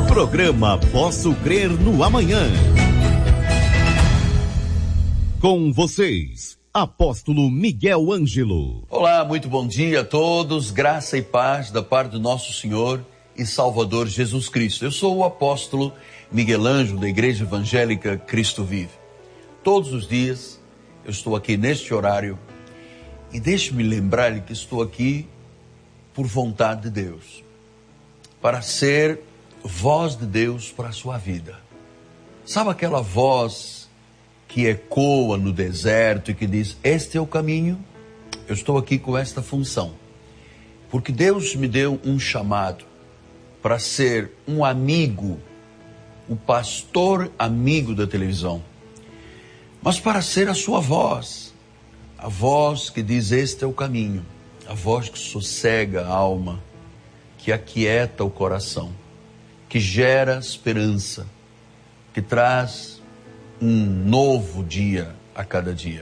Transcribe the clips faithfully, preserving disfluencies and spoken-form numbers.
Programa Posso Crer no Amanhã. Com vocês, Apóstolo Miguel Ângelo. Olá, muito bom dia a todos, graça e paz da parte do nosso Senhor e Salvador Jesus Cristo. Eu sou o Apóstolo Miguel Ângelo, da Igreja Evangélica Cristo Vive. Todos os dias eu estou aqui neste horário e deixe-me lembrar que estou aqui por vontade de Deus, para ser voz de Deus para a sua vida. Sabe aquela voz que ecoa no deserto e que diz, este é o caminho? Eu estou aqui com esta função, porque Deus me deu um chamado para ser um amigo, o pastor amigo da televisão, mas para ser a sua voz, a voz que diz, este é o caminho, a voz que sossega a alma, que aquieta o coração, que gera esperança, que traz um novo dia a cada dia.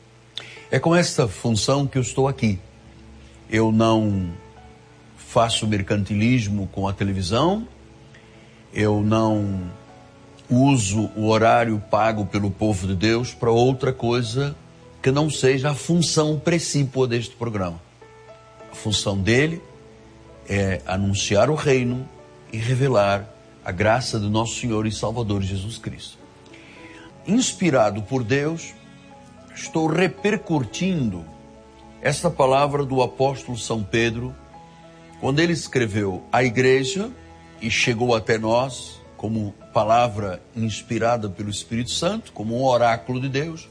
É com esta função que eu estou aqui. Eu não faço mercantilismo com a televisão, eu não uso o horário pago pelo povo de Deus para outra coisa que não seja a função precípua deste programa. A função dele é anunciar o reino e revelar a graça do nosso Senhor e Salvador Jesus Cristo. Inspirado por Deus, estou repercutindo esta palavra do apóstolo São Pedro, quando ele escreveu à igreja e chegou até nós como palavra inspirada pelo Espírito Santo, como um oráculo de Deus.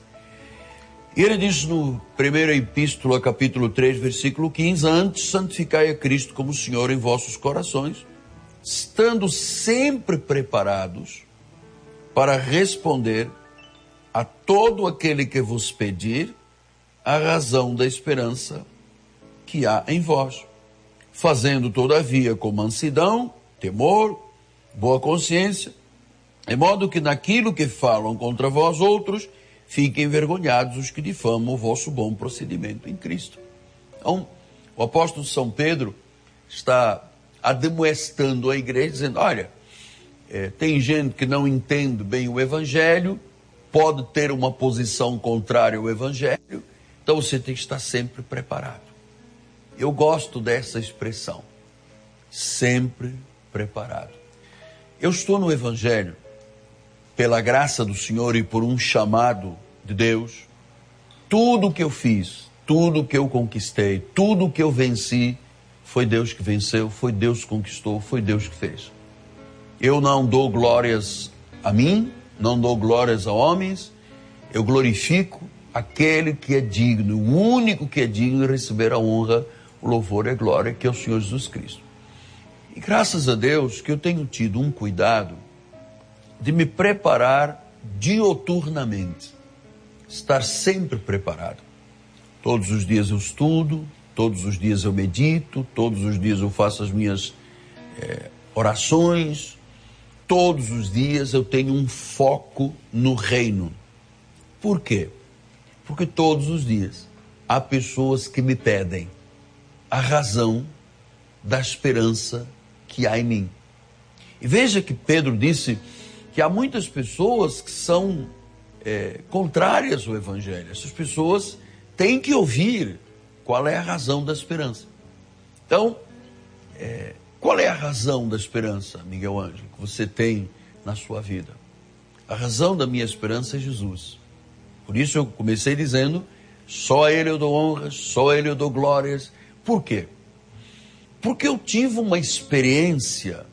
E ele diz no primeira epístola, capítulo três, versículo quinze, antes santificai a Cristo como Senhor em vossos corações, estando sempre preparados para responder a todo aquele que vos pedir a razão da esperança que há em vós, fazendo todavia com mansidão, temor, boa consciência, de modo que naquilo que falam contra vós outros, fiquem envergonhados os que difamam o vosso bom procedimento em Cristo. Então, o apóstolo São Pedro está admoestando a igreja, dizendo, olha, é, tem gente que não entende bem o Evangelho, pode ter uma posição contrária ao Evangelho, então você tem que estar sempre preparado. Eu gosto dessa expressão, sempre preparado. Eu estou no Evangelho, pela graça do Senhor e por um chamado de Deus. Tudo que eu fiz, tudo que eu conquistei, tudo que eu venci, foi Deus que venceu, foi Deus que conquistou, foi Deus que fez. Eu não dou glórias a mim, não dou glórias a homens, eu glorifico aquele que é digno, o único que é digno de receber a honra, o louvor e a glória, que é o Senhor Jesus Cristo. E graças a Deus que eu tenho tido um cuidado de me preparar dioturnamente, estar sempre preparado. Todos os dias eu estudo, todos os dias eu medito, todos os dias eu faço as minhas é, orações, todos os dias eu tenho um foco no reino. Por quê? Porque todos os dias há pessoas que me pedem a razão da esperança que há em mim. E veja que Pedro disse que há muitas pessoas que são é, contrárias ao Evangelho. Essas pessoas têm que ouvir qual é a razão da esperança. Então, é, qual é a razão da esperança, Miguel Ângelo, que você tem na sua vida? A razão da minha esperança é Jesus. Por isso eu comecei dizendo, só a Ele eu dou honras, só a Ele eu dou glórias. Por quê? Porque eu tive uma experiência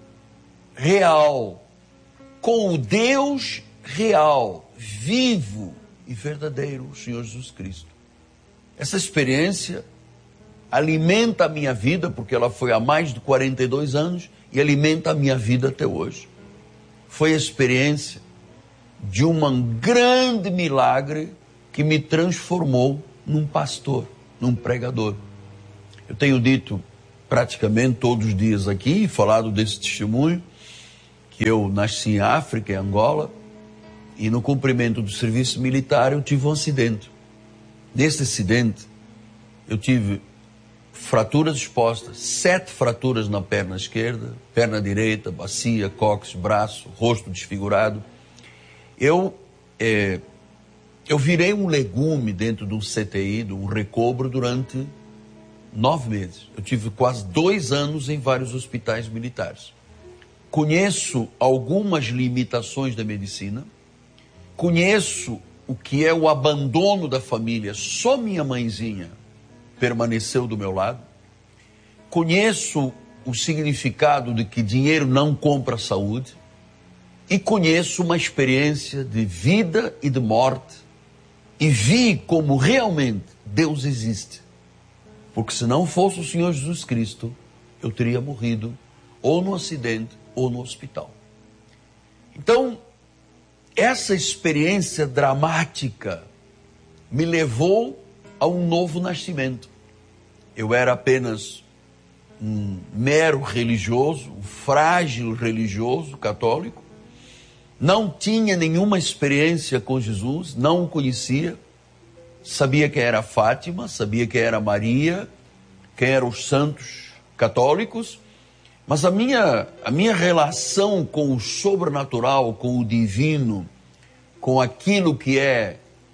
real com o Deus real, vivo e verdadeiro, o Senhor Jesus Cristo. Essa experiência alimenta a minha vida, porque ela foi há mais de quarenta e dois anos, e alimenta a minha vida até hoje. Foi a experiência de um grande milagre que me transformou num pastor, num pregador. Eu tenho dito praticamente todos os dias aqui, falado desse testemunho, que eu nasci em África, em Angola, e no cumprimento do serviço militar eu tive um acidente. Nesse acidente, eu tive fraturas expostas, sete fraturas na perna esquerda, perna direita, bacia, cóccix, braço, rosto desfigurado. Eu, é, eu virei um legume dentro de um C T I, de um recobro, durante nove meses. Eu tive quase dois anos em vários hospitais militares. Conheço algumas limitações da medicina, conheço o que é o abandono da família. Só minha mãezinha permaneceu do meu lado. Conheço o significado de que dinheiro não compra saúde. E conheço uma experiência de vida e de morte. E vi como realmente Deus existe. Porque se não fosse o Senhor Jesus Cristo, eu teria morrido ou no acidente ou no hospital. Então, essa experiência dramática me levou a um novo nascimento. Eu era apenas um mero religioso, um frágil religioso católico, não tinha nenhuma experiência com Jesus, não o conhecia, sabia quem era Fátima, sabia quem era Maria, quem eram os santos católicos, mas a minha, a minha relação com o sobrenatural, com o divino, com aquilo que é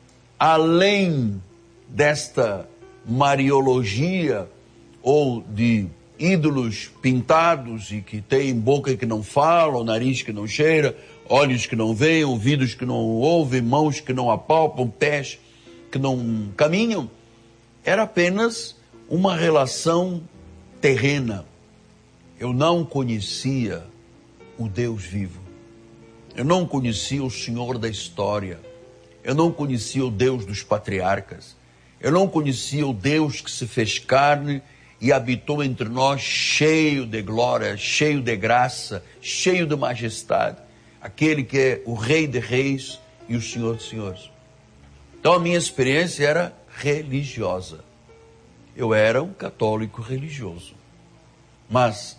além desta mariologia ou de ídolos pintados e que tem boca que não fala, nariz que não cheira, olhos que não veem, ouvidos que não ouvem, mãos que não apalpam, pés que não caminham, era apenas uma relação terrena. Eu não conhecia o Deus vivo. Eu não conhecia o Senhor da história. Eu não conhecia o Deus dos patriarcas. Eu não conhecia o Deus que se fez carne e habitou entre nós cheio de glória, cheio de graça, cheio de majestade. Aquele que é o Rei de Reis e o Senhor de Senhores. Então a minha experiência era religiosa. Eu era um católico religioso. Mas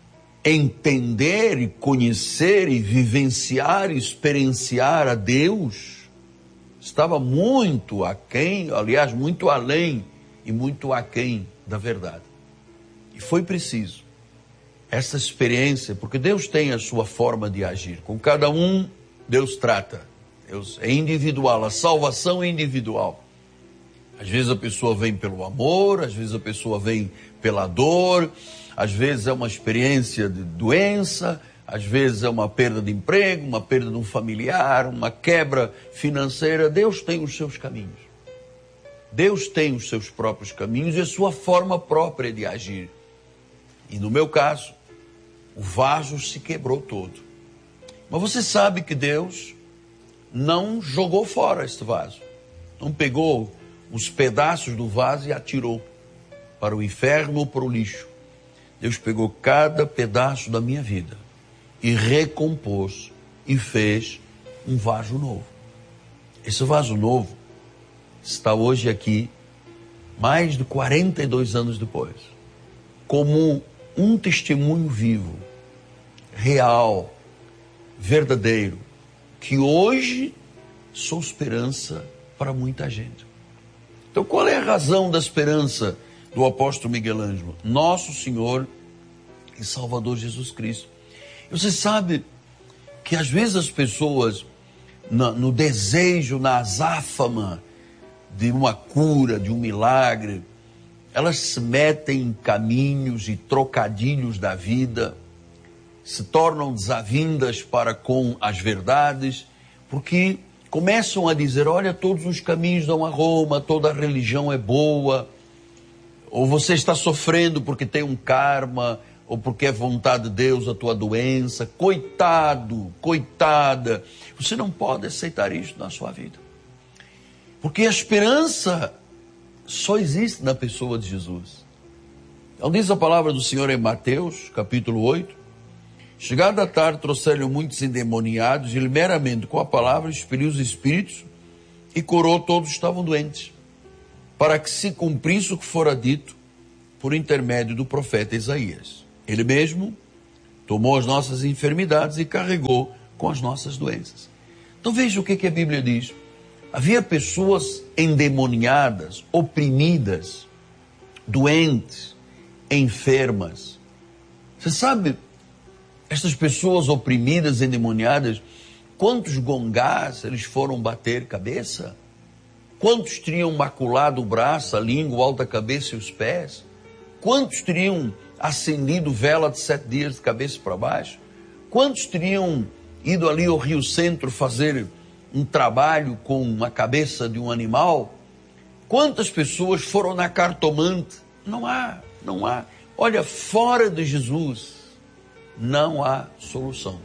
entender e conhecer e vivenciar e experienciar a Deus estava muito aquém, aliás, muito além e muito aquém da verdade. E foi preciso essa experiência, porque Deus tem a sua forma de agir. Com cada um, Deus trata. Deus é individual, a salvação é individual. Às vezes a pessoa vem pelo amor, às vezes a pessoa vem pela dor, às vezes é uma experiência de doença, às vezes é uma perda de emprego, uma perda de um familiar, uma quebra financeira. Deus tem os seus caminhos. Deus tem os seus próprios caminhos e a sua forma própria de agir. E no meu caso, o vaso se quebrou todo. Mas você sabe que Deus não jogou fora este vaso. Não pegou os pedaços do vaso e atirou para o inferno ou para o lixo. Deus pegou cada pedaço da minha vida e recompôs e fez um vaso novo. Esse vaso novo está hoje aqui, mais de quarenta e dois anos depois, como um testemunho vivo, real, verdadeiro, que hoje sou esperança para muita gente. Então, qual é a razão da esperança do apóstolo Miguel Ângelo? Nosso Senhor e Salvador Jesus Cristo. Você sabe que às vezes as pessoas, no, no desejo, na azáfama de uma cura, de um milagre, elas se metem em caminhos e trocadilhos da vida, se tornam desavindas para com as verdades, porque começam a dizer, olha, todos os caminhos dão a Roma, toda a religião é boa, ou você está sofrendo porque tem um karma, ou porque é vontade de Deus a tua doença. Coitado, coitada, você não pode aceitar isso na sua vida. Porque a esperança só existe na pessoa de Jesus. Então diz a palavra do Senhor em Mateus, capítulo oito, chegada a tarde, trouxeram muitos endemoniados, e ele meramente com a palavra expeliu os espíritos e curou todos que estavam doentes, para que se cumprisse o que fora dito por intermédio do profeta Isaías. Ele mesmo tomou as nossas enfermidades e carregou com as nossas doenças. Então veja o que, que a Bíblia diz. Havia pessoas endemoniadas, oprimidas, doentes, enfermas. Você sabe, estas pessoas oprimidas, endemoniadas, quantos gongás eles foram bater cabeça? Quantos teriam maculado o braço, a língua, a alta cabeça e os pés? Quantos teriam acendido vela de sete dias de cabeça para baixo? Quantos teriam ido ali ao Rio Centro fazer um trabalho com a cabeça de um animal? Quantas pessoas foram na cartomante? Não há, não há. Olha, fora de Jesus, não há solução.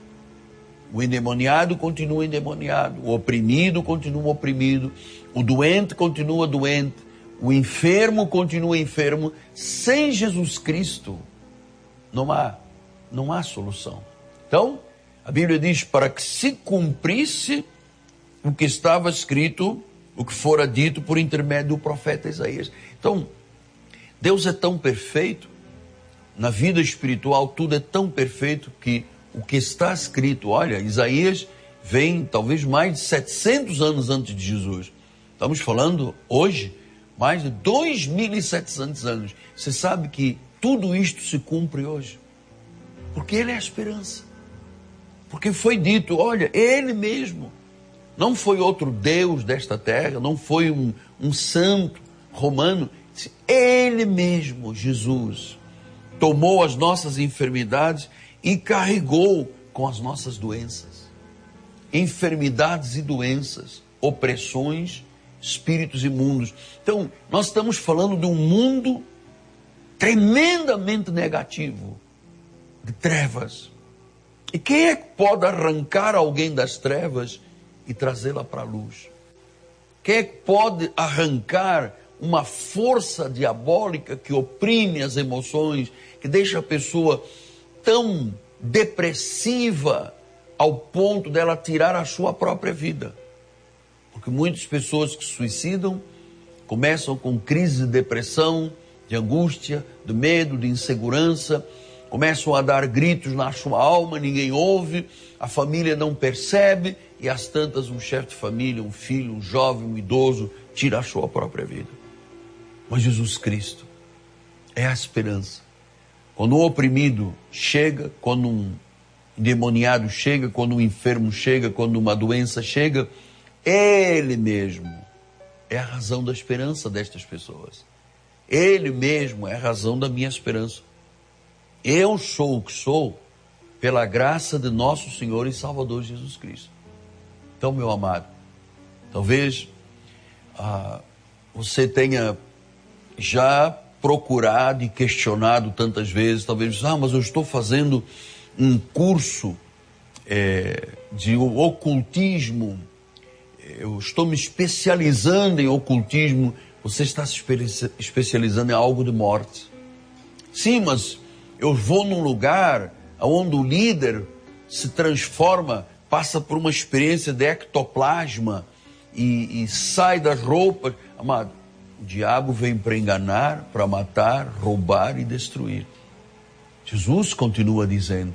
O endemoniado continua endemoniado, o oprimido continua oprimido, o doente continua doente, o enfermo continua enfermo. Sem Jesus Cristo, não há, não há solução. Então, a Bíblia diz, para que se cumprisse o que estava escrito, o que fora dito por intermédio do profeta Isaías. Então, Deus é tão perfeito, na vida espiritual tudo é tão perfeito que o que está escrito, olha, Isaías vem talvez mais de setecentos anos antes de Jesus. Estamos falando hoje, mais de dois mil e setecentos anos. Você sabe que tudo isto se cumpre hoje, porque Ele é a esperança. Porque foi dito, olha, Ele mesmo, não foi outro Deus desta terra, não foi um, um santo romano, Ele mesmo, Jesus, tomou as nossas enfermidades e carregou com as nossas doenças. Enfermidades e doenças, opressões, espíritos imundos. Então, nós estamos falando de um mundo tremendamente negativo, de trevas. E quem é que pode arrancar alguém das trevas e trazê-la para a luz? Quem é que pode arrancar uma força diabólica que oprime as emoções, que deixa a pessoa tão depressiva ao ponto dela tirar a sua própria vida? Porque muitas pessoas que se suicidam começam com crise de depressão, de angústia, de medo, de insegurança, começam a dar gritos na sua alma, ninguém ouve, a família não percebe, e às tantas um chefe de família, um filho, um jovem, um idoso, tira a sua própria vida. Mas Jesus Cristo é a esperança. Quando um oprimido chega, quando um endemoniado chega, quando um enfermo chega, quando uma doença chega, Ele mesmo é a razão da esperança destas pessoas. Ele mesmo é a razão da minha esperança. Eu sou o que sou pela graça de nosso Senhor e Salvador Jesus Cristo. Então, meu amado, talvez ah, você tenha já procurado e questionado tantas vezes, talvez, ah, mas eu estou fazendo um curso é, de ocultismo, eu estou me especializando em ocultismo. Você está se especializando em algo de morte. Sim, mas eu vou num lugar onde o líder se transforma, passa por uma experiência de ectoplasma e, e sai das roupas. Amado, o diabo vem para enganar, para matar, roubar e destruir. Jesus continua dizendo,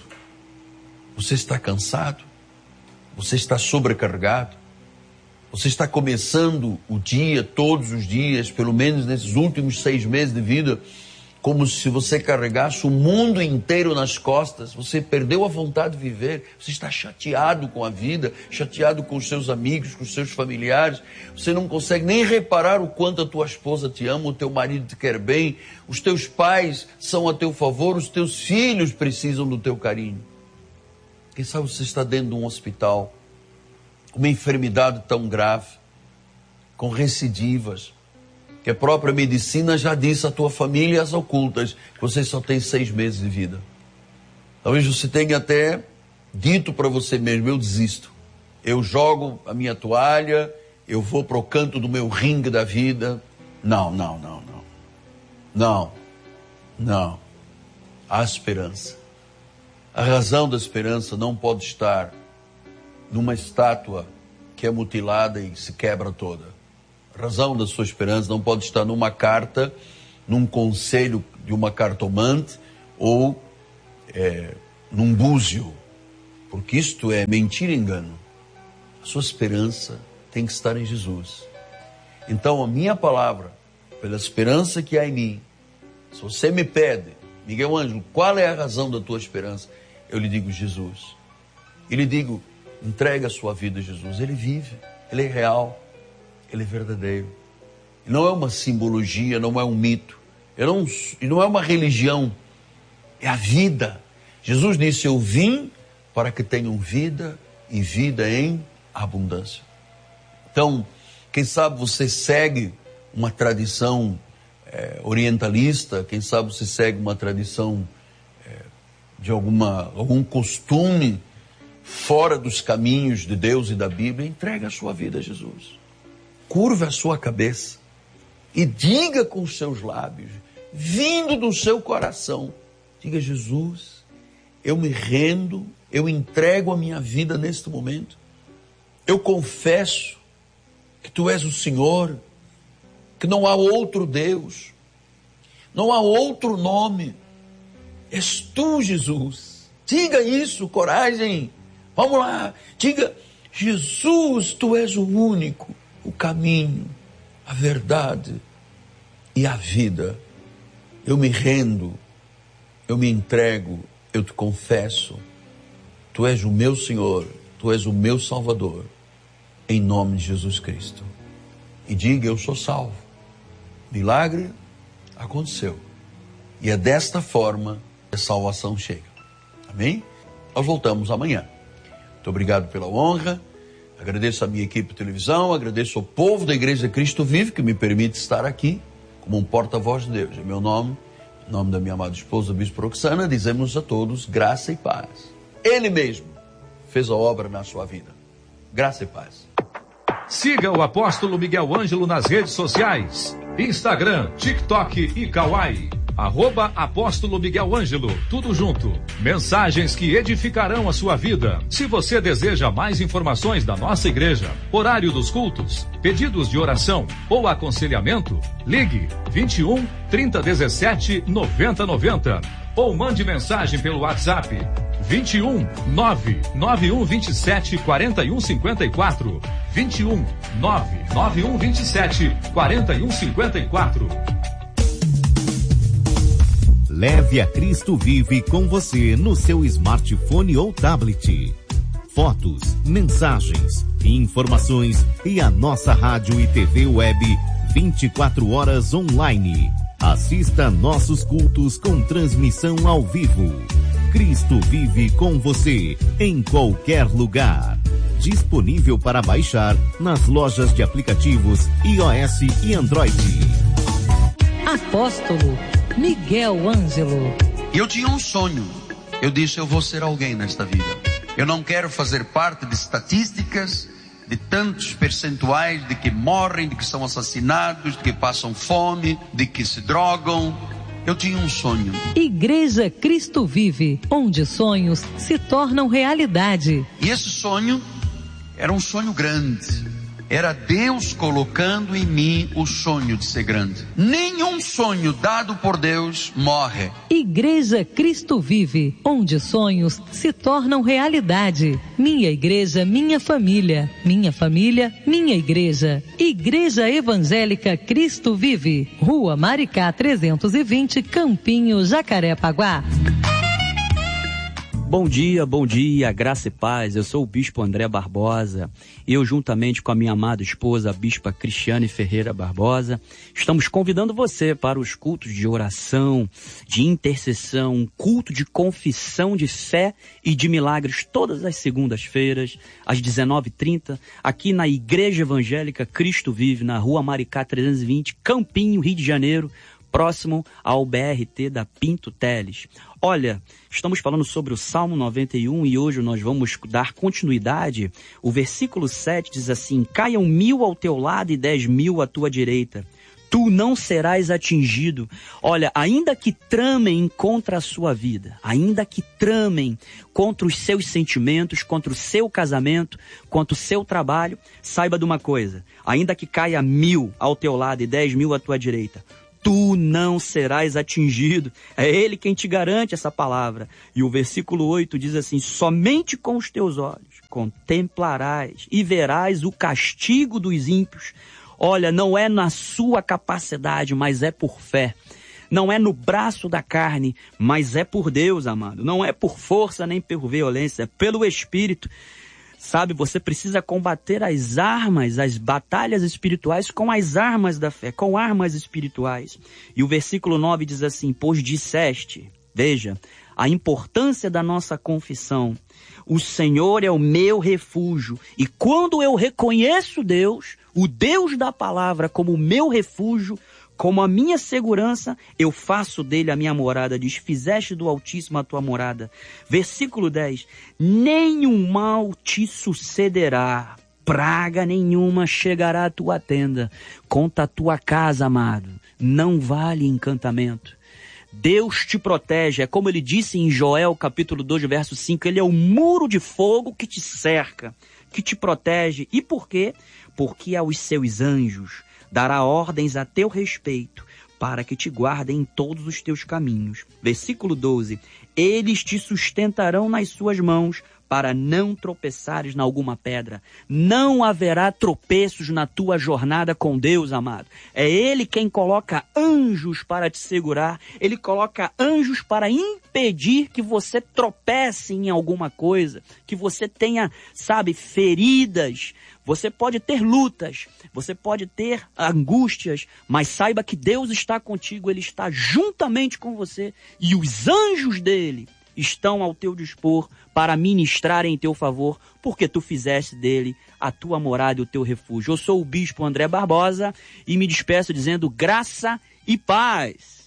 você está cansado? Você está sobrecarregado? Você está começando o dia, todos os dias, pelo menos nesses últimos seis meses de vida, como se você carregasse o mundo inteiro nas costas. Você perdeu a vontade de viver. Você está chateado com a vida, chateado com os seus amigos, com os seus familiares. Você não consegue nem reparar o quanto a tua esposa te ama, o teu marido te quer bem, os teus pais são a teu favor, os teus filhos precisam do teu carinho. Quem sabe você está dentro de um hospital, uma enfermidade tão grave, com recidivas, que a própria medicina já disse à tua família e às ocultas, que você só tem seis meses de vida. Talvez você tenha até dito para você mesmo, eu desisto. Eu jogo a minha toalha, eu vou para o canto do meu ringue da vida. Não, não, não, não. Não, não. Há esperança. A razão da esperança não pode estar numa estátua que é mutilada e se quebra toda. A razão da sua esperança não pode estar numa carta, num conselho de uma cartomante ou é, num búzio, porque isto é mentira e engano. A sua esperança tem que estar em Jesus. Então a minha palavra, pela esperança que há em mim, Se você me pede, Miguel Ângelo, qual é a razão da tua esperança? Eu lhe digo Jesus. E lhe digo, entrega a sua vida a Jesus. Ele vive, ele é real, ele é verdadeiro. Não é uma simbologia, não é um mito, não, não é uma religião, é a vida. Jesus disse, eu vim para que tenham vida e vida em abundância. Então, quem sabe você segue uma tradição é, orientalista, quem sabe você segue uma tradição é, de alguma, algum costume fora dos caminhos de Deus e da Bíblia, entrega a sua vida a Jesus. Curva a sua cabeça e diga com os seus lábios, vindo do seu coração, diga, Jesus, eu me rendo, eu entrego a minha vida neste momento. Eu confesso que Tu és o Senhor, que não há outro Deus, não há outro nome. És Tu, Jesus. Diga isso, coragem. Vamos lá, diga, Jesus, Tu és o único, o caminho, a verdade e a vida. Eu me rendo, eu me entrego, eu Te confesso. Tu és o meu Senhor, Tu és o meu Salvador, em nome de Jesus Cristo. E diga, eu sou salvo. Milagre aconteceu. E é desta forma que a salvação chega. Amém? Nós voltamos amanhã. Muito obrigado pela honra. Agradeço a minha equipe de televisão, agradeço ao povo da Igreja Cristo Vive, que me permite estar aqui como um porta-voz de Deus. Em meu nome, em nome da minha amada esposa, Bispo Roxana, dizemos a todos graça e paz. Ele mesmo fez a obra na sua vida. Graça e paz. Siga o apóstolo Miguel Ângelo nas redes sociais. Instagram, TikTok e Kawaii. Arroba Apóstolo Miguel Ângelo, tudo junto. Mensagens que edificarão a sua vida. Se você deseja mais informações da nossa igreja, horário dos cultos, pedidos de oração ou aconselhamento, ligue vinte e um, trinta, dezessete, noventa, noventa ou mande mensagem pelo WhatsApp vinte e um, nove nove um vinte e sete, quarenta e um cinquenta e quatro. vinte e um, nove nove um vinte e sete, quarenta e um cinquenta e quatro. Leve a Cristo Vive com você no seu smartphone ou tablet. Fotos, mensagens, informações e a nossa rádio e T V web vinte e quatro horas online. Assista nossos cultos com transmissão ao vivo. Cristo Vive com você em qualquer lugar. Disponível para baixar nas lojas de aplicativos iOS e Android. Apóstolo Miguel Ângelo. Eu tinha um sonho. Eu disse, eu vou ser alguém nesta vida. Eu não quero fazer parte de estatísticas, de tantos percentuais de que morrem, de que são assassinados, de que passam fome, de que se drogam. Eu tinha um sonho. Igreja Cristo Vive, onde sonhos se tornam realidade. E esse sonho era um sonho grande. Era Deus colocando em mim o sonho de ser grande. Nenhum sonho dado por Deus morre. Igreja Cristo Vive, onde sonhos se tornam realidade. Minha igreja, minha família. Minha família, minha igreja. Igreja Evangélica Cristo Vive. Rua Maricá trezentos e vinte, Campinho, Jacarepaguá. Bom dia, bom dia, graça e paz. Eu sou o Bispo André Barbosa. Eu, juntamente com a minha amada esposa, a Bispa Cristiane Ferreira Barbosa, estamos convidando você para os cultos de oração, de intercessão, um culto de confissão de fé e de milagres todas as segundas-feiras, às dezenove e trinta, aqui na Igreja Evangélica Cristo Vive, na Rua Maricá trezentos e vinte, Campinho, Rio de Janeiro, próximo ao B R T da Pinto Teles. Olha, estamos falando sobre o Salmo noventa e um e hoje nós vamos dar continuidade. O versículo sete diz assim: caiam mil ao teu lado e dez mil à tua direita. Tu não serás atingido. Olha, ainda que tramem contra a sua vida, ainda que tramem contra os seus sentimentos, contra o seu casamento, contra o seu trabalho, saiba de uma coisa: ainda que caia mil ao teu lado e dez mil à tua direita, tu não serás atingido. É Ele quem te garante essa palavra. E o versículo oito diz assim: somente com os teus olhos contemplarás e verás o castigo dos ímpios. Olha, não é na sua capacidade, mas é por fé. Não é no braço da carne, mas é por Deus, amado. Não é por força nem por violência, é pelo Espírito. Sabe, você precisa combater as armas, as batalhas espirituais com as armas da fé, com armas espirituais. E o versículo nove diz assim: pois disseste, veja, a importância da nossa confissão. O Senhor é o meu refúgio. E quando eu reconheço Deus, o Deus da palavra, como o meu refúgio, como a minha segurança, eu faço dele a minha morada. Diz, fizeste do Altíssimo a tua morada. Versículo dez. Nenhum mal te sucederá, praga nenhuma chegará à tua tenda. Contra a tua casa, amado, não vale encantamento. Deus te protege, é como ele disse em Joel capítulo dois, verso cinco, ele é o muro de fogo que te cerca, que te protege. E por quê? Porque aos seus anjos dará ordens a teu respeito, para que te guardem em todos os teus caminhos. Versículo doze, eles te sustentarão nas suas mãos, para não tropeçares na alguma pedra. Não haverá tropeços na tua jornada com Deus, amado. É Ele quem coloca anjos para te segurar. Ele coloca anjos para impedir que você tropece em alguma coisa, que você tenha, sabe, feridas. Você pode ter lutas, você pode ter angústias, mas saiba que Deus está contigo, Ele está juntamente com você e os anjos dele estão ao teu dispor para ministrar em teu favor, porque tu fizeste dele a tua morada e o teu refúgio. Eu sou o Bispo André Barbosa e me despeço dizendo graça e paz.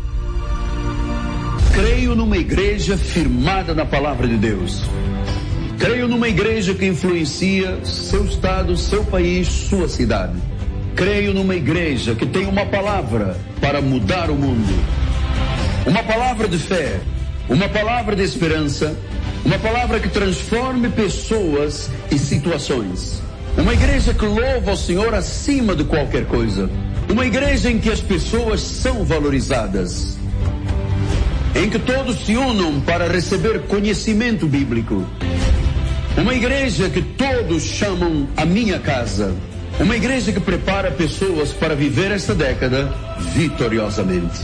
Creio numa igreja firmada na palavra de Deus. Creio numa igreja que influencia seu estado, seu país, sua cidade. Creio numa igreja que tem uma palavra para mudar o mundo. Uma palavra de fé. Uma palavra de esperança, uma palavra que transforme pessoas e situações. Uma igreja que louva ao Senhor acima de qualquer coisa. Uma igreja em que as pessoas são valorizadas. Em que todos se unam para receber conhecimento bíblico. Uma igreja que todos chamam a minha casa. Uma igreja que prepara pessoas para viver esta década vitoriosamente.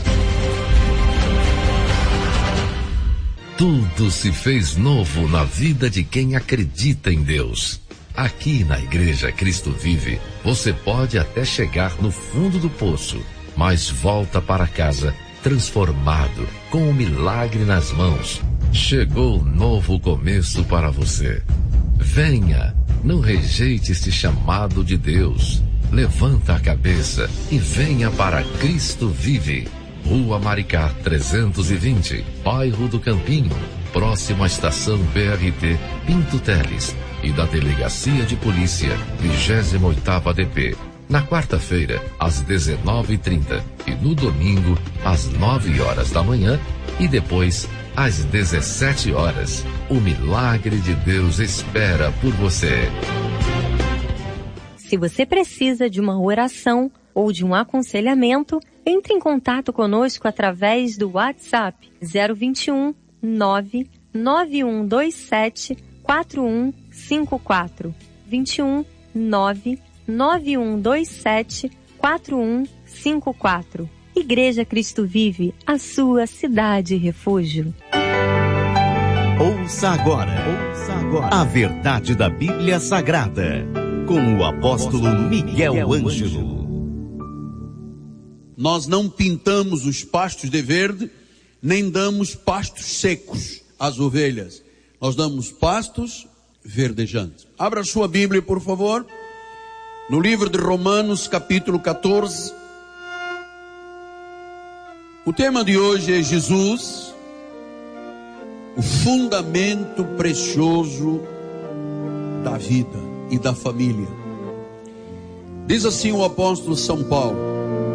Tudo se fez novo na vida de quem acredita em Deus. Aqui na Igreja Cristo Vive, você pode até chegar no fundo do poço, mas volta para casa transformado, com um milagre nas mãos. Chegou um novo começo para você. Venha, não rejeite este chamado de Deus. Levanta a cabeça e venha para Cristo Vive. Rua Maricá trezentos e vinte, bairro do Campinho, próximo à estação B R T Pinto Teles e da Delegacia de Polícia vigésima oitava D P. Na quarta-feira, às dezenove e trinta e no domingo, às nove horas da manhã e depois, às dezessete horas. O milagre de Deus espera por você. Se você precisa de uma oração ou de um aconselhamento, entre em contato conosco através do WhatsApp zero vinte e um, nove nove um dois sete, quatro um cinco quatro. vinte e um, nove nove um dois sete, quatro um cinco quatro. Igreja Cristo Vive, a sua cidade refúgio. Ouça agora, ouça agora a verdade da Bíblia Sagrada, com o apóstolo Miguel Ângelo. Nós não pintamos os pastos de verde, nem damos pastos secos às ovelhas. Nós damos pastos verdejantes. Abra sua Bíblia, por favor, no livro de Romanos, capítulo quatorze. O tema de hoje é Jesus, o fundamento precioso da vida e da família. Diz assim o apóstolo São Paulo: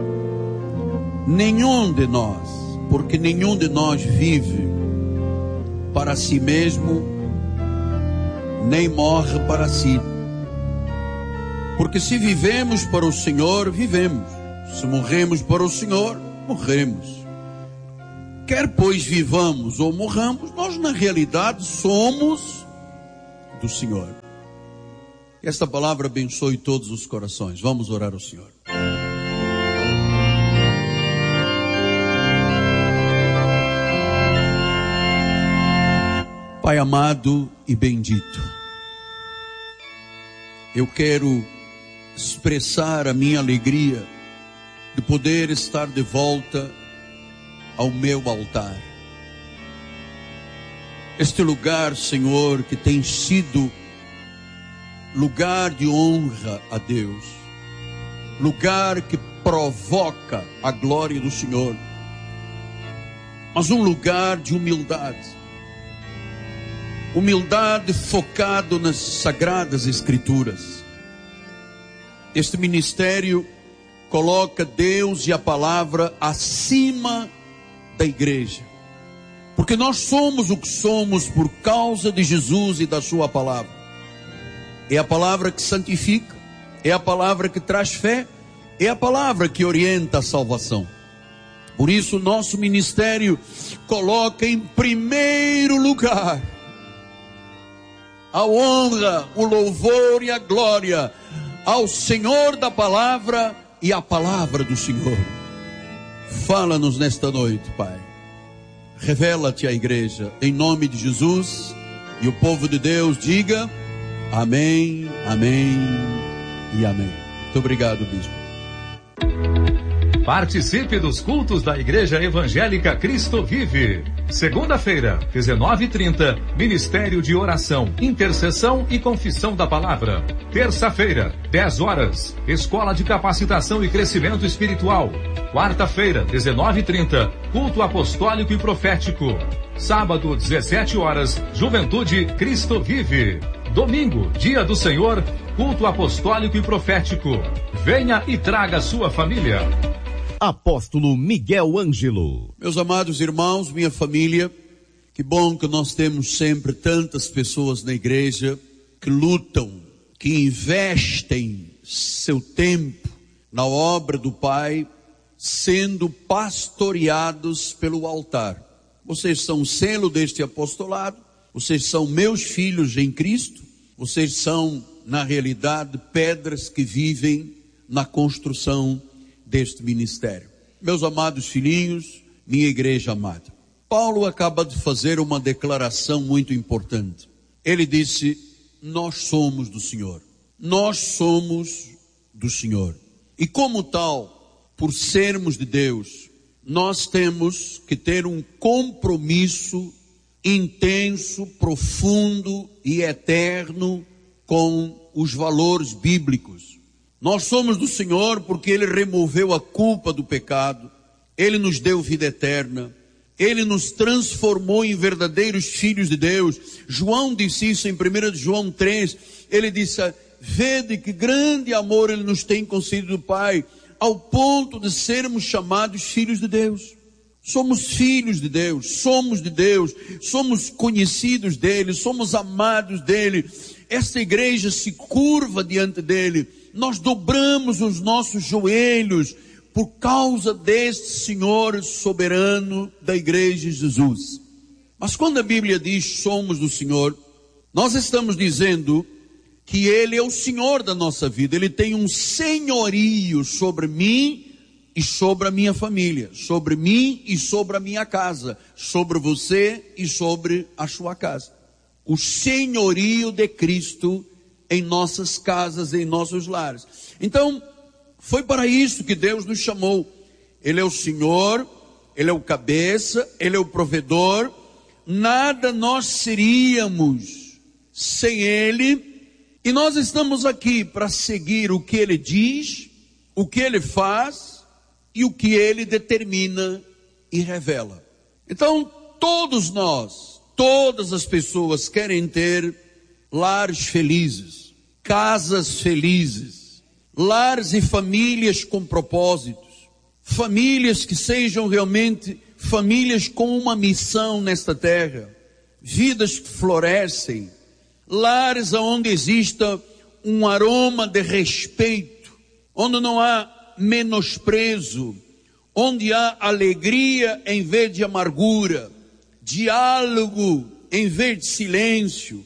nenhum de nós, porque nenhum de nós vive para si mesmo, nem morre para si. Porque se vivemos para o Senhor, vivemos. Se morremos para o Senhor, morremos. Quer pois vivamos ou morramos, nós na realidade somos do Senhor. Que esta palavra abençoe todos os corações. Vamos orar ao Senhor. Pai amado e bendito, eu quero expressar a minha alegria de poder estar de volta ao meu altar. Este lugar, Senhor, que tem sido lugar de honra a Deus, lugar que provoca a glória do Senhor, mas um lugar de humildade, humildade focado nas sagradas escrituras. Este ministério coloca Deus e a palavra acima da igreja, porque nós somos o que somos por causa de Jesus e da sua palavra. É a palavra que santifica, é a palavra que traz fé, é a palavra que orienta a salvação. Por isso nosso ministério coloca em primeiro lugar a honra, o louvor e a glória ao Senhor da palavra e à palavra do Senhor. Fala-nos nesta noite, Pai. Revela-te à igreja, em nome de Jesus. E o povo de Deus diga amém, amém e amém. Muito obrigado, bispo. Participe dos cultos da Igreja Evangélica Cristo Vive. Segunda-feira, dezenove e trinta, Ministério de Oração, Intercessão e Confissão da Palavra. Terça-feira, dez horas, Escola de Capacitação e Crescimento Espiritual. Quarta-feira, dezenove e trinta, Culto Apostólico e Profético. Sábado, dezessete horas, Juventude Cristo Vive. Domingo, Dia do Senhor, Culto Apostólico e Profético. Venha e traga sua família. Apóstolo Miguel Ângelo. Meus amados irmãos, minha família, que bom que nós temos sempre tantas pessoas na igreja que lutam, que investem seu tempo na obra do Pai, sendo pastoreados pelo altar. Vocês são o selo deste apostolado, vocês são meus filhos em Cristo, vocês são, na realidade, pedras que vivem na construção deste ministério. Meus amados filhinhos, minha igreja amada, Paulo acaba de fazer uma declaração muito importante. Ele disse: nós somos do Senhor, nós somos do Senhor, e como tal, por sermos de Deus, nós temos que ter um compromisso intenso, profundo e eterno com os valores bíblicos. Nós somos do Senhor porque Ele removeu a culpa do pecado, Ele nos deu vida eterna, Ele nos transformou em verdadeiros filhos de Deus. João disse isso em primeira João três, ele disse: vede que grande amor Ele nos tem concedido do Pai, ao ponto de sermos chamados filhos de Deus. Somos filhos de Deus, somos de Deus, somos conhecidos dEle, somos amados dEle. Esta igreja se curva diante dEle, nós dobramos os nossos joelhos por causa deste Senhor soberano da igreja Jesus. Mas quando a Bíblia diz somos do Senhor, nós estamos dizendo que Ele é o Senhor da nossa vida. Ele tem um senhorio sobre mim e sobre a minha família, sobre mim e sobre a minha casa, sobre você e sobre a sua casa. O senhorio de Cristo em nossas casas, em nossos lares. Então, foi para isso que Deus nos chamou. Ele é o Senhor, Ele é o cabeça, Ele é o provedor. Nada nós seríamos sem Ele. E nós estamos aqui para seguir o que Ele diz, o que Ele faz e o que Ele determina e revela. Então, todos nós, todas as pessoas querem ter lares felizes, casas felizes, lares e famílias com propósitos, famílias que sejam realmente famílias com uma missão nesta terra, vidas que florescem, lares onde exista um aroma de respeito, onde não há menosprezo, onde há alegria em vez de amargura, diálogo em vez de silêncio,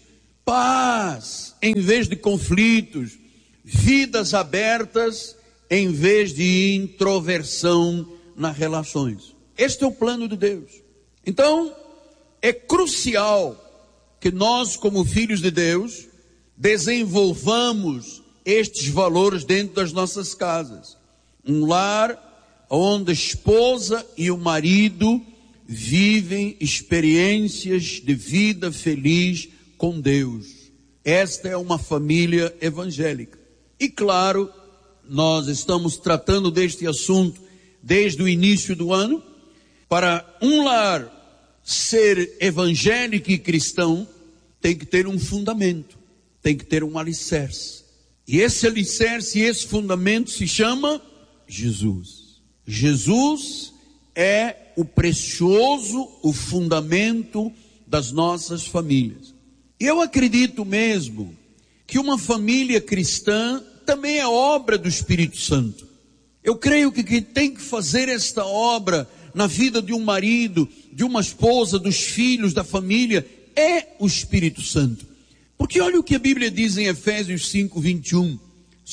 paz em vez de conflitos, vidas abertas em vez de introversão nas relações. Este é o plano de Deus. Então, é crucial que nós, como filhos de Deus, desenvolvamos estes valores dentro das nossas casas. Um lar onde a esposa e o marido vivem experiências de vida feliz com Deus. Esta é uma família evangélica. E claro, nós estamos tratando deste assunto desde o início do ano. Para um lar ser evangélico e cristão, tem que ter um fundamento, tem que ter um alicerce. E esse alicerce e esse fundamento se chama Jesus. Jesus é o precioso, o fundamento das nossas famílias. Eu acredito mesmo que uma família cristã também é obra do Espírito Santo. Eu creio que quem tem que fazer esta obra na vida de um marido, de uma esposa, dos filhos, da família, é o Espírito Santo. Porque olha o que a Bíblia diz em Efésios cinco, vinte e um.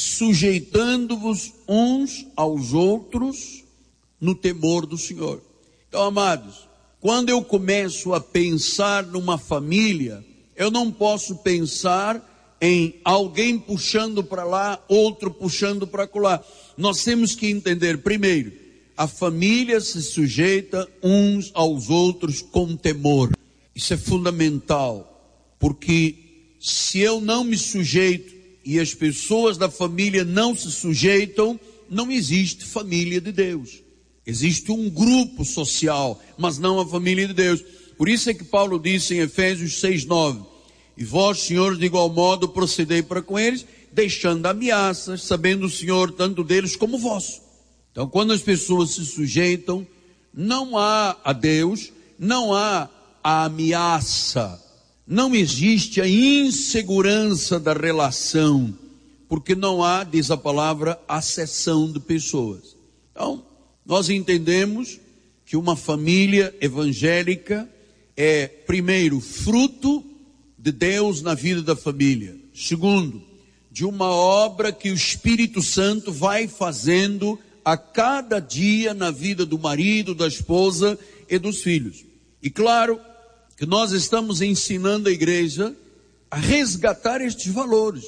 Sujeitando-vos uns aos outros no temor do Senhor. Então, amados, quando eu começo a pensar numa família, eu não posso pensar em alguém puxando para lá, outro puxando para lá. Nós temos que entender, primeiro, a família se sujeita uns aos outros com temor. Isso é fundamental, porque se eu não me sujeito e as pessoas da família não se sujeitam, não existe família de Deus. Existe um grupo social, mas não a família de Deus. Por isso é que Paulo disse em Efésios seis, nove, e vós, senhores, de igual modo procedei para com eles, deixando ameaças, sabendo o Senhor tanto deles como vós. Então, quando as pessoas se sujeitam, não há a Deus, não há a ameaça, não existe a insegurança da relação, porque não há, diz a palavra, acessão de pessoas. Então, nós entendemos que uma família evangélica é, primeiro, fruto de Deus na vida da família. Segundo, de uma obra que o Espírito Santo vai fazendo a cada dia na vida do marido, da esposa e dos filhos. E claro que nós estamos ensinando a igreja a resgatar estes valores.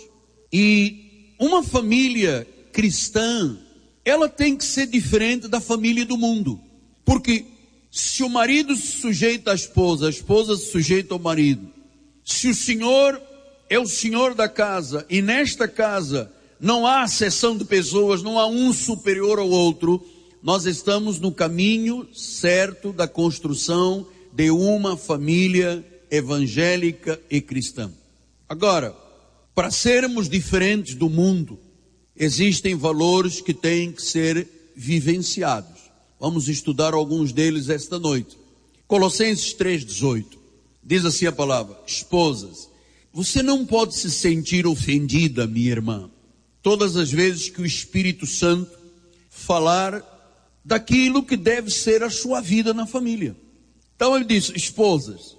E uma família cristã, ela tem que ser diferente da família do mundo. Porque se o marido se sujeita à esposa, a esposa se sujeita ao marido, se o Senhor é o Senhor da casa, e nesta casa não há acessão de pessoas, não há um superior ao outro, nós estamos no caminho certo da construção de uma família evangélica e cristã. Agora, para sermos diferentes do mundo, existem valores que têm que ser vivenciados. Vamos estudar alguns deles esta noite. Colossenses três, dezoito. Diz assim a palavra: esposas, você não pode se sentir ofendida, minha irmã, todas as vezes que o Espírito Santo falar daquilo que deve ser a sua vida na família. Então ele diz: esposas,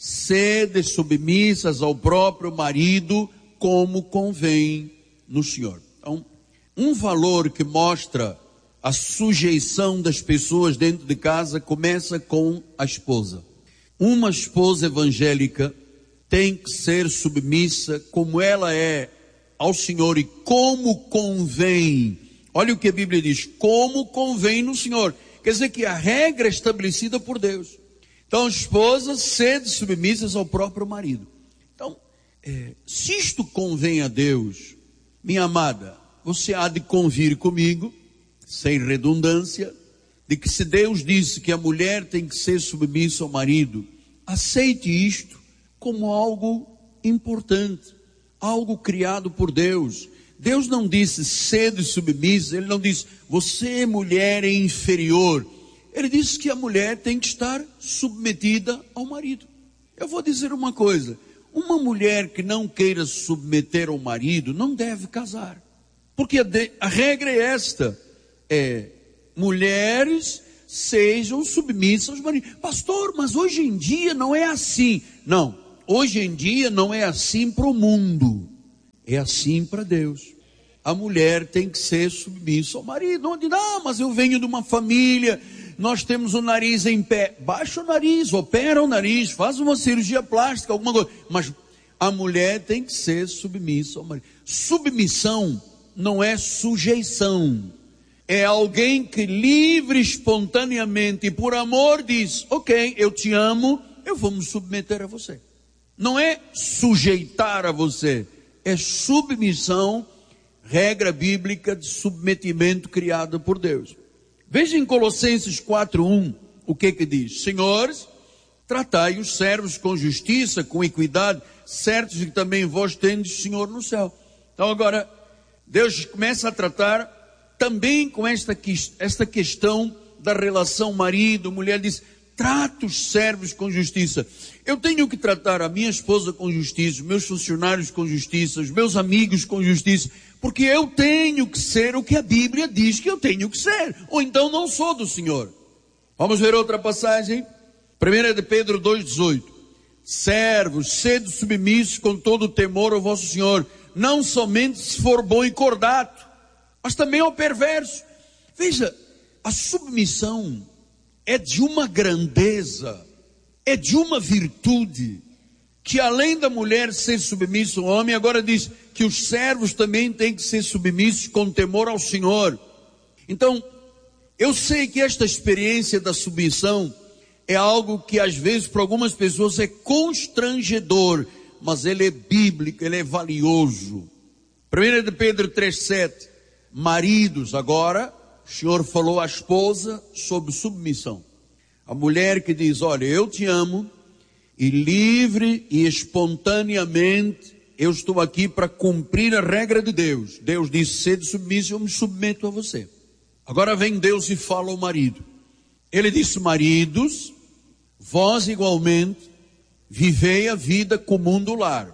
sede submissas ao próprio marido, como convém no Senhor. Então, um valor que mostra a sujeição das pessoas dentro de casa começa com a esposa. Uma esposa evangélica tem que ser submissa como ela é ao Senhor e como convém. Olha o que a Bíblia diz: como convém no Senhor. Quer dizer que a regra é estabelecida por Deus. Então, esposas, sede submissas ao próprio marido. Então, é, se isto convém a Deus, minha amada, você há de convir comigo, sem redundância, de que se Deus disse que a mulher tem que ser submissa ao marido, aceite isto como algo importante, algo criado por Deus. Deus não disse sede submissa, Ele não disse você mulher é inferior. Ele disse que a mulher tem que estar submetida ao marido. Eu vou dizer uma coisa: uma mulher que não queira se submeter ao marido não deve casar, porque a, de, a regra é esta, é, mulheres sejam submissas aos maridos. Pastor, mas hoje em dia não é assim. Não, hoje em dia não é assim para o mundo, é assim para Deus. A mulher tem que ser submissa ao marido. Onde não, mas eu venho de uma família nós temos o nariz em pé. Baixa o nariz, opera o nariz, faz uma cirurgia plástica, alguma coisa. Mas a mulher tem que ser submissa ao marido. Submissão não é sujeição. É alguém que livre, espontaneamente e por amor diz, ok, eu te amo, eu vou me submeter a você. Não é sujeitar a você, é submissão, regra bíblica de submetimento criada por Deus. Veja em Colossenses quatro, um, o que que diz? Senhores, tratai os servos com justiça, com equidade, certos de que também vós tendes Senhor no céu. Então agora, Deus começa a tratar também com esta, esta questão da relação marido-mulher, diz, trata os servos com justiça. Eu tenho que tratar a minha esposa com justiça, os meus funcionários com justiça, os meus amigos com justiça, porque eu tenho que ser o que a Bíblia diz que eu tenho que ser, ou então não sou do Senhor. Vamos ver outra passagem, primeira de Pedro dois, dezoito. Servos, sede submissos com todo o temor ao vosso Senhor, não somente se for bom e cordato, mas também ao perverso. Veja, a submissão é de uma grandeza, é de uma virtude, que além da mulher ser submissa ao homem, agora diz que os servos também têm que ser submissos com temor ao Senhor. Então, eu sei que esta experiência da submissão é algo que às vezes para algumas pessoas é constrangedor, mas ele é bíblico, ele é valioso. primeira de Pedro três, sete, maridos, agora, o Senhor falou à esposa sobre submissão. A mulher que diz, olha, eu te amo, e livre e espontaneamente, eu estou aqui para cumprir a regra de Deus. Deus disse, sede submisso, eu me submeto a você. Agora vem Deus e fala ao marido. Ele disse, maridos, vós igualmente, vivei a vida comum do lar.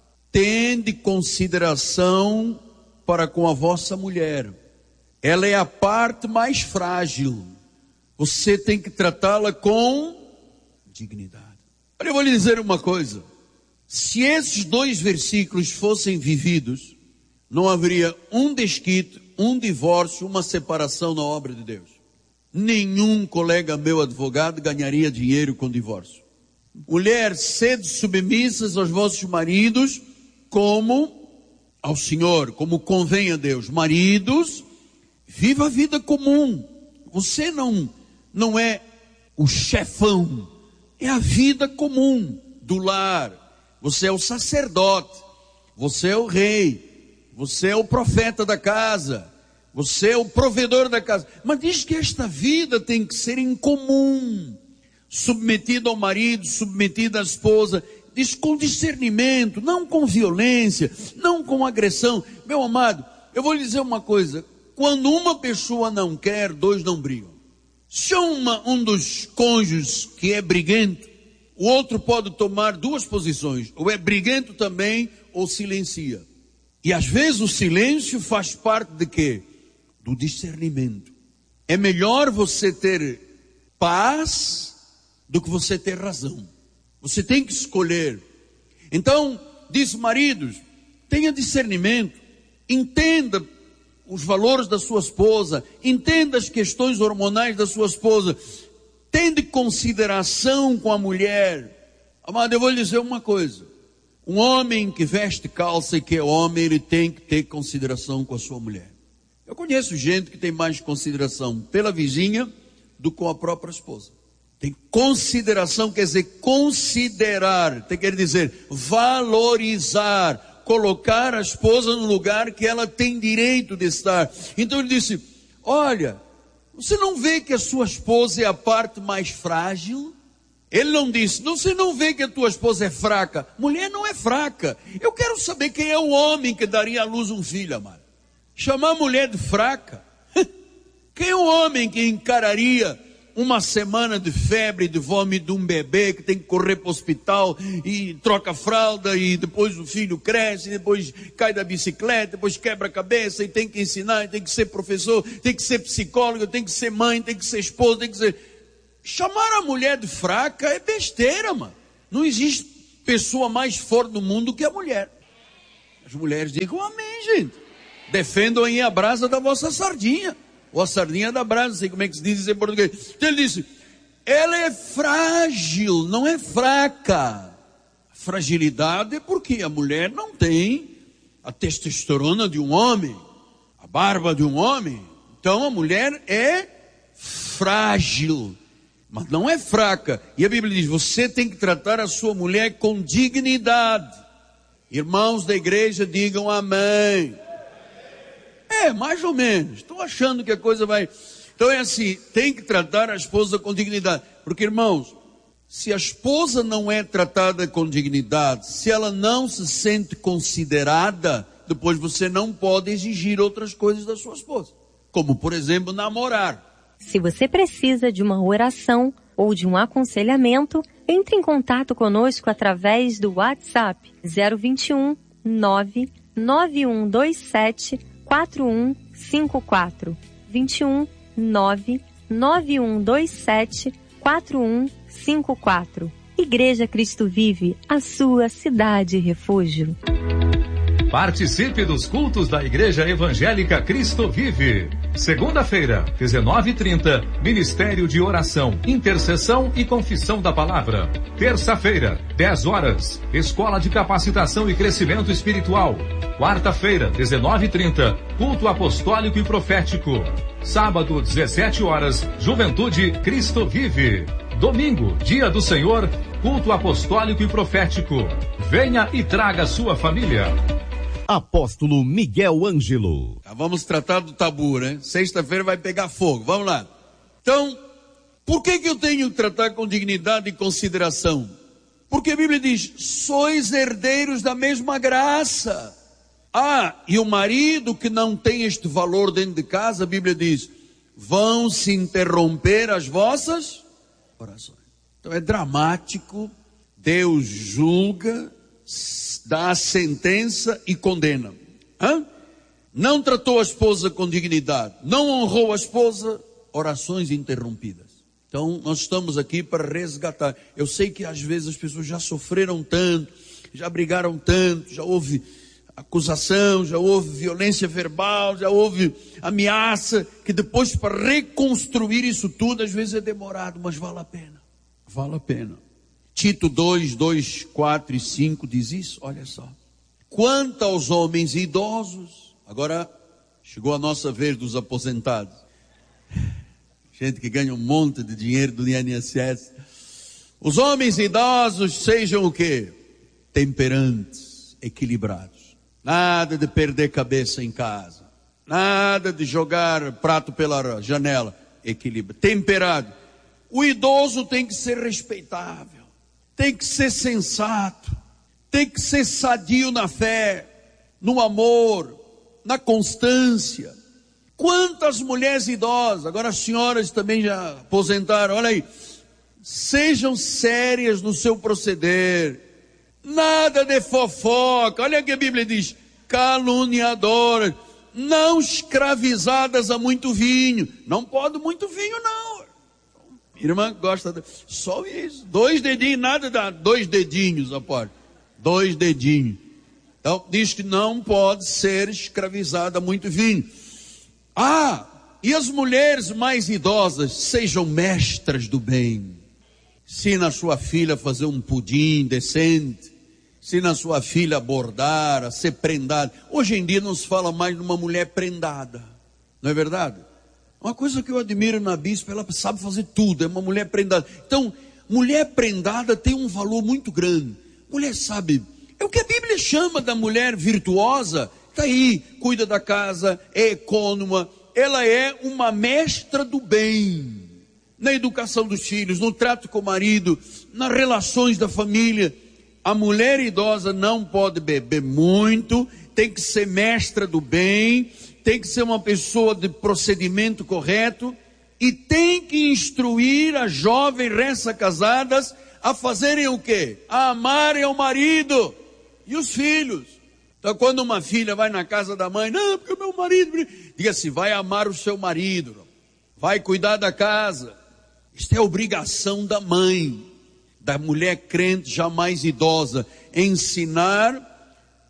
Tende consideração para com a vossa mulher. Ela é a parte mais frágil. Você tem que tratá-la com dignidade. Olha, eu vou lhe dizer uma coisa. Se esses dois versículos fossem vividos, não haveria um desquite, um divórcio, uma separação na obra de Deus. Nenhum colega meu advogado ganharia dinheiro com divórcio. Mulher, sede submissas aos vossos maridos, como ao Senhor, como convém a Deus. Maridos, viva a vida comum. Você não, não é o chefão, é a vida comum do lar. Você é o sacerdote, você é o rei, você é o profeta da casa, você é o provedor da casa. Mas diz que esta vida tem que ser em comum, submetida ao marido, submetida à esposa, diz com discernimento, não com violência, não com agressão. Meu amado, eu vou lhe dizer uma coisa, quando uma pessoa não quer, dois não brigam. Se uma, um dos cônjuges que é briguento, o outro pode tomar duas posições, ou é briguento também, ou silencia. E às vezes o silêncio faz parte de quê? Do discernimento. É melhor você ter paz do que você ter razão. Você tem que escolher. Então, diz maridos, tenha discernimento, entenda os valores da sua esposa, entenda as questões hormonais da sua esposa, tende consideração com a mulher. Amado, eu vou lhe dizer uma coisa, um homem que veste calça e que é homem, ele tem que ter consideração com a sua mulher. Eu conheço gente que tem mais consideração pela vizinha do que com a própria esposa. Tem consideração, quer dizer, considerar, tem que dizer, valorizar, colocar a esposa no lugar que ela tem direito de estar. Então ele disse, olha, você não vê que a sua esposa é a parte mais frágil? Ele não disse, você não vê que a tua esposa é fraca? Mulher não é fraca. Eu quero saber quem é o homem que daria à luz um filho, amado. Chamar a mulher de fraca? Quem é o homem que encararia uma semana de febre, de vômito de um bebê que tem que correr para o hospital e troca fralda e depois o filho cresce, depois cai da bicicleta, depois quebra a cabeça e tem que ensinar, tem que ser professor, tem que ser psicólogo, tem que ser mãe, tem que ser esposa, tem que ser... Chamar a mulher de fraca é besteira, mano. Não existe pessoa mais forte no mundo que a mulher. As mulheres digam amém, gente. Defendam aí a brasa da vossa sardinha. ou a sardinha da brasa, não sei como é que se diz em português. Então ele disse, ela é frágil, não é fraca. Fragilidade é porque a mulher não tem a testosterona de um homem, a barba de um homem. Então a mulher é frágil, mas não é fraca. E a Bíblia diz, você tem que tratar a sua mulher com dignidade. Irmãos da igreja, digam amém. É, mais ou menos. Estou achando que a coisa vai... Então é assim, tem que tratar a esposa com dignidade. Porque, irmãos, se a esposa não é tratada com dignidade, se ela não se sente considerada, depois você não pode exigir outras coisas da sua esposa. Como, por exemplo, namorar. Se você precisa de uma oração ou de um aconselhamento, entre em contato conosco através do WhatsApp zero vinte e um, nove nove um dois sete quatro um cinco quatro. vinte e um, nove nove um dois sete quatro um cinco quatro. Igreja Cristo Vive, a sua cidade refúgio. Participe dos cultos da Igreja Evangélica Cristo Vive. Segunda-feira, dezenove e trinta, Ministério de Oração, Intercessão e Confissão da Palavra. Terça-feira, dez horas, Escola de Capacitação e Crescimento Espiritual. Quarta-feira, dezenove e trinta, Culto Apostólico e Profético. Sábado, dezessete horas, Juventude Cristo Vive. Domingo, Dia do Senhor, Culto Apostólico e Profético. Venha e traga sua família. Apóstolo Miguel Ângelo. Tá, vamos tratar do tabu, né? Sexta-feira vai pegar fogo, vamos lá. Então, por que que eu tenho que tratar com dignidade e consideração? Porque a Bíblia diz, sois herdeiros da mesma graça. Ah, e o marido que não tem este valor dentro de casa, a Bíblia diz, vão se interromper as vossas orações. Então é dramático, Deus julga, dá a sentença e condena. Hã? Não tratou a esposa com dignidade, não honrou a esposa, orações interrompidas. Então nós estamos aqui para resgatar. Eu sei que às vezes as pessoas já sofreram tanto, já brigaram tanto, já houve acusação, já houve violência verbal, já houve ameaça, que depois para reconstruir isso tudo às vezes é demorado, mas vale a pena, vale a pena. Tito dois, dois, quatro e cinco diz isso, olha só. Quanto aos homens idosos, agora chegou a nossa vez dos aposentados, gente que ganha um monte de dinheiro do I N S S, os homens idosos sejam o quê? Temperantes, equilibrados. Nada de perder cabeça em casa. Nada de jogar prato pela janela. Equilíbrio. Temperado. O idoso tem que ser respeitável. Tem que ser sensato. Tem que ser sadio na fé, no amor, na constância. Quantas mulheres idosas, agora as senhoras também já aposentaram, olha aí. Sejam sérias no seu proceder. Nada de fofoca, olha o que a Bíblia diz, caluniadoras, não escravizadas a muito vinho, não pode muito vinho não, irmã gosta, de... só isso, dois dedinhos, nada dá, dois dedinhos, após, dois dedinhos, então diz que não pode ser escravizada a muito vinho. Ah, e as mulheres mais idosas, sejam mestras do bem, ensina a sua filha a fazer um pudim decente, ensina a sua filha a bordar, a ser prendada. Hoje em dia não se fala mais de uma mulher prendada, não é verdade? Uma coisa que eu admiro na bispa, ela sabe fazer tudo, é uma mulher prendada. Então, mulher prendada tem um valor muito grande. Mulher sabe, é o que a Bíblia chama da mulher virtuosa, está aí, cuida da casa, é econômica, ela é uma mestra do bem. Na educação dos filhos, no trato com o marido, nas relações da família. A mulher idosa não pode beber muito, tem que ser mestra do bem, tem que ser uma pessoa de procedimento correto e tem que instruir as jovens recém-casadas a fazerem o quê? A amarem ao marido e os filhos. Então quando uma filha vai na casa da mãe, não, porque o meu marido... Diga assim, vai amar o seu marido, vai cuidar da casa. Isto é obrigação da mãe, da mulher crente jamais idosa, ensinar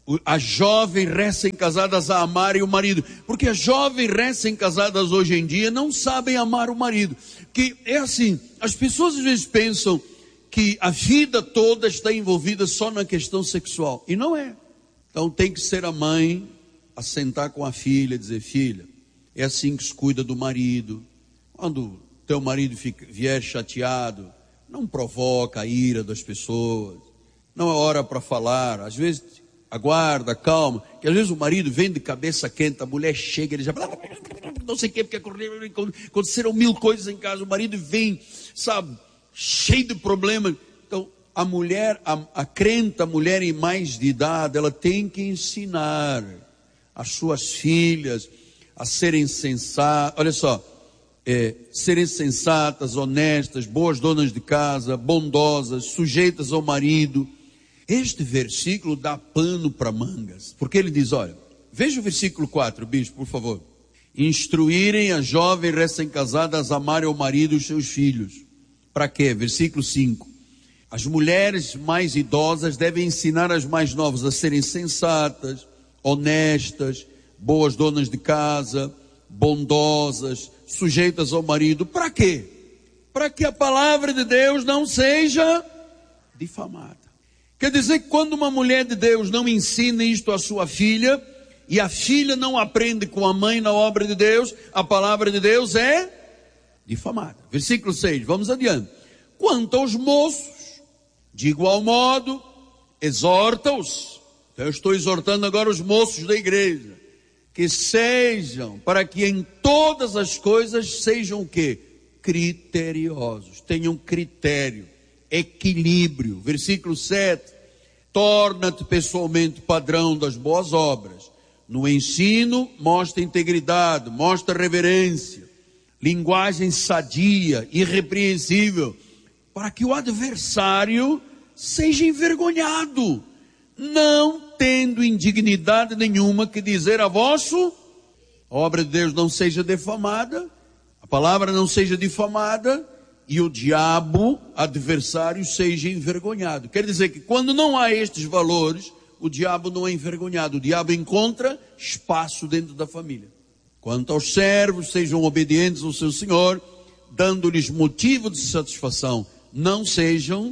as jovens recém-casadas a amarem o marido, porque as jovens recém-casadas hoje em dia não sabem amar o marido, que é assim, as pessoas às vezes pensam que a vida toda está envolvida só na questão sexual, e não é. Então tem que ser a mãe a sentar com a filha e dizer: filha, é assim que se cuida do marido. Quando teu marido fica, vier chateado, não provoca a ira das pessoas, não é hora para falar, às vezes aguarda, calma, que às vezes o marido vem de cabeça quente, a mulher chega, ele já não sei o que, porque aconteceram mil coisas em casa, o marido vem, sabe, cheio de problemas. Então a mulher, a, a crente, a mulher em mais de idade, ela tem que ensinar as suas filhas a serem sensatas, olha só, é, serem sensatas, honestas, boas donas de casa, bondosas, sujeitas ao marido. Este versículo dá pano para mangas, porque ele diz, olha, veja o versículo quatro, bispo, por favor. Instruírem as jovens recém-casadas a amarem o marido e os seus filhos. Para quê? Versículo cinco. As mulheres mais idosas devem ensinar as mais novas a serem sensatas, honestas, boas donas de casa, bondosas, sujeitas ao marido. Para quê? Para que a palavra de Deus não seja difamada. Quer dizer que quando uma mulher de Deus não ensina isto à sua filha, e a filha não aprende com a mãe na obra de Deus, a palavra de Deus é difamada. Versículo seis, vamos adiante. Quanto aos moços, de igual modo, exorta-os. Então eu estou exortando agora os moços da igreja, que sejam, para que em todas as coisas sejam o quê? Criteriosos, tenham critério, equilíbrio. Versículo sete, torna-te pessoalmente padrão das boas obras. No ensino, mostra integridade, mostra reverência, linguagem sadia, irrepreensível, para que o adversário seja envergonhado, não tendo indignidade nenhuma que dizer a vosso, a obra de Deus não seja defamada, a palavra não seja difamada, e o diabo, adversário, seja envergonhado. Quer dizer que quando não há estes valores, o diabo não é envergonhado, o diabo encontra espaço dentro da família. Quanto aos servos, sejam obedientes ao seu Senhor, dando-lhes motivo de satisfação, não sejam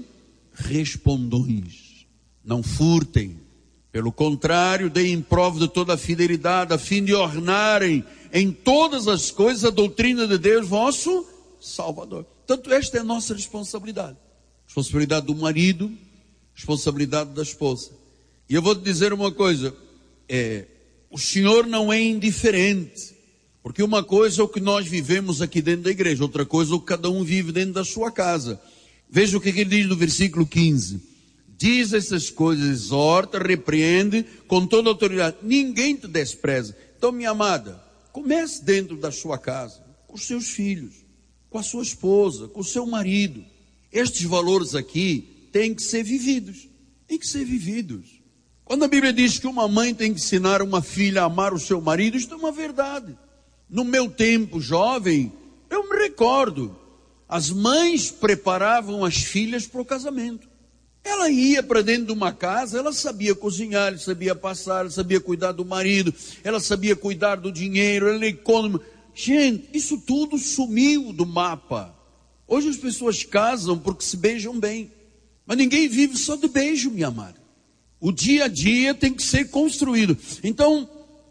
respondões, não furtem, pelo contrário, deem prova de toda a fidelidade, a fim de ornarem em todas as coisas a doutrina de Deus, vosso Salvador. Portanto, esta é a nossa responsabilidade. Responsabilidade do marido, responsabilidade da esposa. E eu vou te dizer uma coisa, é, o Senhor não é indiferente, porque uma coisa é o que nós vivemos aqui dentro da igreja, outra coisa é o que cada um vive dentro da sua casa. Veja o que ele diz no versículo quinze. Diz essas coisas, exorta, repreende com toda autoridade. Ninguém te despreza. Então, minha amada, comece dentro da sua casa, com os seus filhos, com a sua esposa, com o seu marido. Estes valores aqui têm que ser vividos. Tem que ser vividos. Quando a Bíblia diz que uma mãe tem que ensinar uma filha a amar o seu marido, isto é uma verdade. No meu tempo jovem, eu me recordo, as mães preparavam as filhas para o casamento. Ela ia para dentro de uma casa, ela sabia cozinhar, ela sabia passar, ela sabia cuidar do marido, ela sabia cuidar do dinheiro, ela era econômica. Gente, isso tudo sumiu do mapa. Hoje as pessoas casam porque se beijam bem, mas ninguém vive só de beijo, minha amada. O dia a dia tem que ser construído. Então,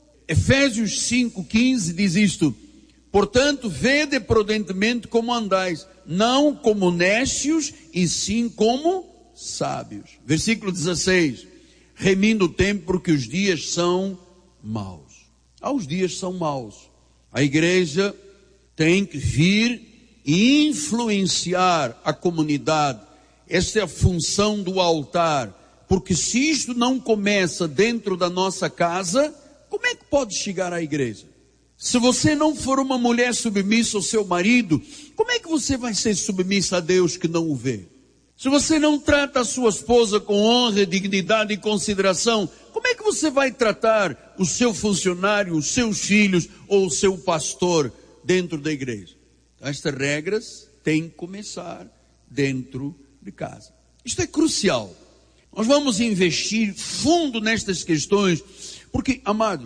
Efésios cinco, quinze diz isto: portanto, vede prudentemente como andais, não como nécios, e sim como sábios. Versículo dezesseis, remindo o tempo, porque os dias são maus. Ah, os dias são maus. A igreja tem que vir e influenciar a comunidade. Essa é a função do altar. Porque se isto não começa dentro da nossa casa, como é que pode chegar à igreja? Se você não for uma mulher submissa ao seu marido, como é que você vai ser submissa a Deus que não o vê? Se você não trata a sua esposa com honra, dignidade e consideração, como é que você vai tratar o seu funcionário, os seus filhos ou o seu pastor dentro da igreja? Então, estas regras têm que começar dentro de casa. Isto é crucial. Nós vamos investir fundo nestas questões, porque, amado,